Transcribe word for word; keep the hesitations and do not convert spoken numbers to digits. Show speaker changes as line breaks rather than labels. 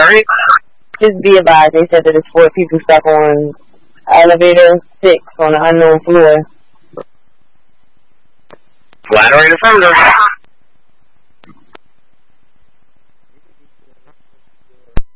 Alright.
Just be advised, they said that it's four people stuck on elevator six on an unknown floor.
Flattering affirmative.